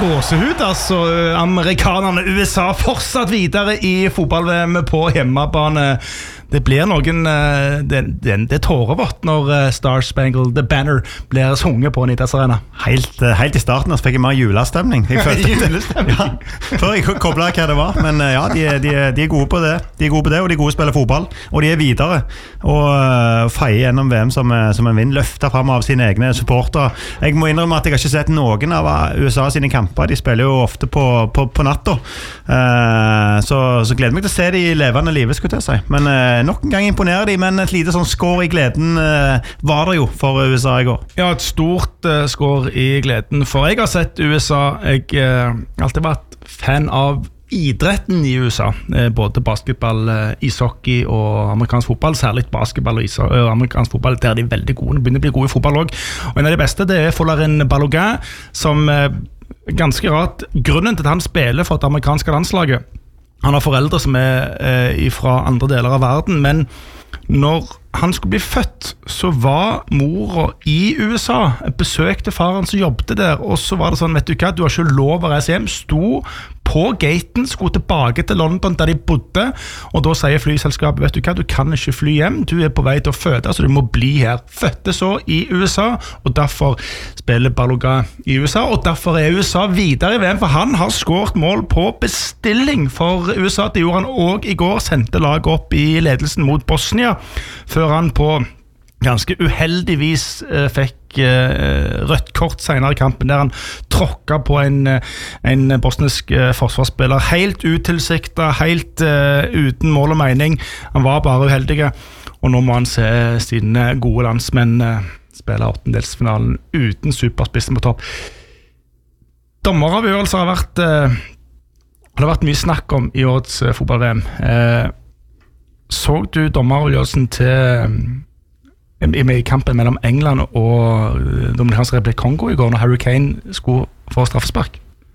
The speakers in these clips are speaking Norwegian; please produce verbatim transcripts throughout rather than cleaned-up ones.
gåsehud, altså. Amerikanerne, U S A fortsatt videre i fotball-V M på hjemmebane. Det blir noen det, det, det er tårevått når Star Spangled The Banner blir sunget på Nidas Arena. Helt, helt i starten så fikk jeg mer julestemning. Jeg følte julestemning. Ja, før jeg koblet hva det var. Men ja, de, de, de er gode på det. De er gode på det, og de er gode å spille fotball. Og de er videre. Og uh, feier gjennom V M som, som en vinn, løfter frem av sine egne supportere. Jeg må innrømme at jeg har ikke sett noen av U S A sine kamper. De spiller jo ofte på, på, på natta. Uh, så, så gleder meg til å se de i levende livet, skulle jeg si. Men uh, nok en gang imponerer de, men et lite sånn skår i gleden uh, var det jo for U S A i går. Ja, et stort uh, skår i gleden, for jeg har sett U S A. Jeg har uh, alltid vært fan av idretten i U S A, uh, både basketball, uh, ishockey og amerikansk fotball, særlig basketball og ishockey, uh, amerikansk fotball, der er de veldig gode. De begynner å bli gode i fotball også. Og en av de beste, det er Folarin Balogun, som uh, ganske rart, grunnen til at han spiller for det amerikanske landslaget. Han har foreldre som er eh, fra andre deler av verden, men når han skulle bli født, så var mora i U S A, besøkte faren som jobbet der, og så var det sånn, vet du hva, du har ikke lov å reise hjem, sto på gaten, skulle tilbake til London der de bodde, og da sier flyselskapet, vet du hva, du kan ikke fly hjem, du er på vei til å føde, så du må bli her. Fødte så i U S A, og derfor spiller Balogun i U S A, og derfor er U S A videre i V M, for han har skåret mål på bestilling for U S A. Det gjorde han også i går, sendte laget opp i ledelsen mot Bosnia, før han på ganske uheldigvis eh, fikk eh, rødt kort senere i kampen, der han tråkket på en, en bosnisk eh, forsvarsspiller, helt utilsiktet, helt eh, uten mål og mening. Han var bare uheldig, og nå må han se sine gode landsmenn eh, spille åttendelsfinalen uten superspissen på topp. Dommeravgjørelser har vært eh, det har vært mye snakk om i årets eh, fotball-V M. Eh, så du dommeravgjørelsen til i kampen mellom England og Dominikansk Republikk Kongo i går, når Harry Kane skulle få straffespark?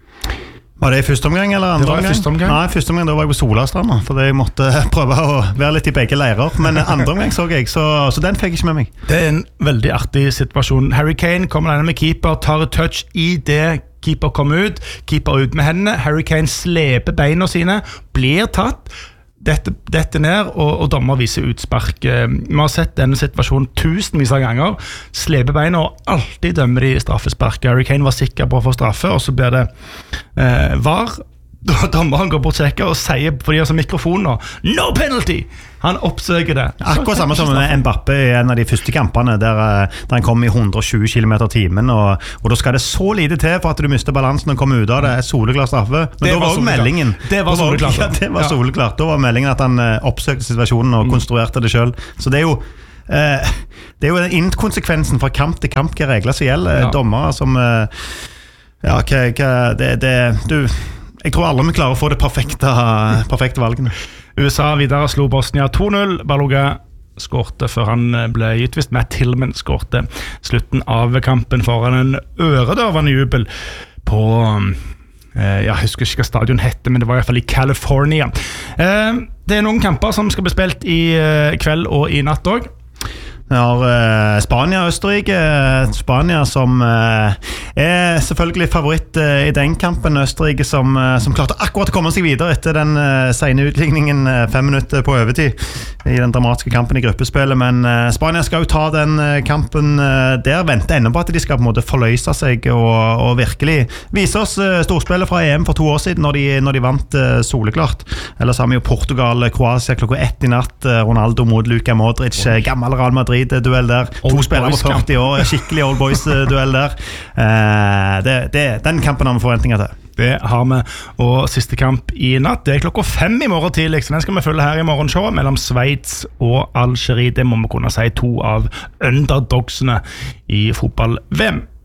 Var det i første omgang eller andre omgang? Det var i første omgang. Nei, i første omgang da var jeg på Solastranda, for jeg måtte prøve å være litt i begge leirer, men andre omgang så jeg, så, så den fikk jeg ikke med meg. Det er en veldig artig situasjon. Harry Kane kommer alene med keeper, tar et touch i det keeper kommer ut, keeper ut med hendene, Harry Kane sleper beina sine, blir tatt, Dette, dette ned, og, og dommer viser utspark. Vi har sett denne situasjonen tusenvis av ganger. Sleper beina, og alltid dømmer de straffespark. Harry Kane var sikker på å få straffe, og så blir det eh, var. Dommeren går bort og sier på de som mikrofoner no penalty, han oppsøker det akkurat samme som med Mbappé i en av de første kampene der, der han kom i hundre og tjue kilometer i timen og, og da skal det så lite til for at du mister balansen og kommer ut av det, soleklart straffe, men det da var, var meldingen det var soleklart ja, det var soleklart, da var meldingen at han oppsøkte situasjonen og konstruerte det selv, så det er jo eh, det er jo inkonsekvensen fra kamp til kamp hva regler som gjelder, ja. Dommer som eh, ja, hva, hva det, det, du jeg tror alle vi klarer å få det perfekte, perfekte valgene. U S A videre slo Bosnia to null. Balogun skårte før han ble utvist. Matt Tillman skårte slutten av kampen foran en øredørvende jubel på eh, jeg husker ikke hva stadion hette, men det var i hvert fall i California. Eh, det er noen kamper som skal bli spilt i eh, kveld og i natt også. Vi har eh, Spania og Østerrike. Spania som eh, er selvfølgelig favoritt eh, i den kampen. Østerrike som, eh, som klarte akkurat å komme seg videre etter den eh, sene utligningen eh, fem minutter på overtid i den dramatiske kampen i gruppespillet. Men eh, Spania skal jo ta den eh, kampen eh, der. Vente enda på at de skal på en måte forløse seg og, og virkelig vise oss eh, storspillet fra E M for to år siden når de, når de vant eh, soleklart. Ellers har vi jo Portugal, Kroatia klokka ett i natt. Eh, Ronaldo mot Luka Modric, eh, gammel Real Madrid duell der, to old spillere på førti år, skikkelig old boys duell der eh, det, det, den kampen har vi forventninger til. Det har vi, og siste kamp i natt, det er klokka fem i morgen tidlig, så den skal vi følge her i morgenshowet mellom Sveits og Algerie. Det må vi kunne si to av underdogsene i fotball-V M.